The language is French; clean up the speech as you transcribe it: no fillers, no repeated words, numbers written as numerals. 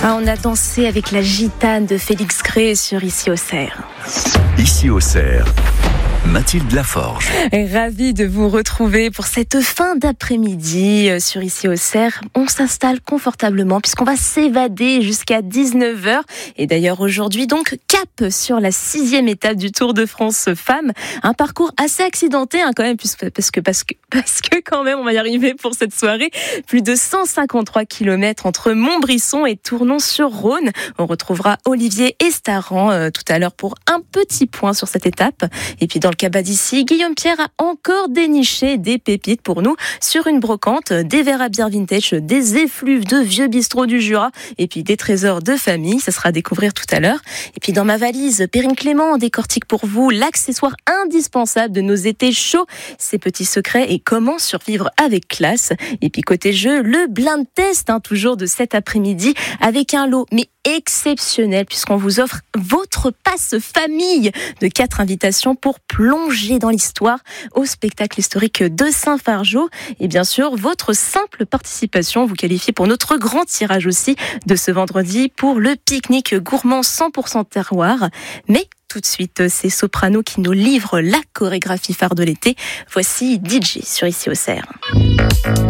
On a dansé avec la gitane de Félix Gray sur Ici Auxerre. Ici Auxerre, Mathilde Laforge. Ravie de vous retrouver pour cette fin d'après-midi sur Ici Auxerre. On s'installe confortablement puisqu'on va s'évader jusqu'à 19h. Et d'ailleurs aujourd'hui donc cap sur la 6e étape du Tour de France Femmes. Un parcours assez accidenté quand même parce que quand même on va y arriver pour cette soirée. Plus de 153 km entre Montbrisson et Tournon-sur-Rhône. On retrouvera Olivier Estaran tout à l'heure pour un petit point sur cette étape. Et puis dans le cabas d'ici, Guillaume Pierre a encore déniché des pépites pour nous sur une brocante, des verres à bière vintage, des effluves de vieux bistrots du Jura et puis des trésors de famille. Ça sera à découvrir tout à l'heure. Et puis dans ma valise, Perrine Clément décortique pour vous l'accessoire indispensable de nos étés chauds, ses petits secrets et comment survivre avec classe. Et puis côté jeu, le blind test toujours de cet après-midi avec un lot mais exceptionnel puisqu'on vous offre votre passe famille de 4 invitations pour plonger dans l'histoire au spectacle historique de Saint-Fargeau et bien sûr votre simple participation vous qualifie pour notre grand tirage aussi de ce vendredi pour le pique-nique gourmand 100% terroir. Mais tout de suite, c'est Soprano qui nous livre la chorégraphie phare de l'été. Voici DJ sur Ici Auxerre.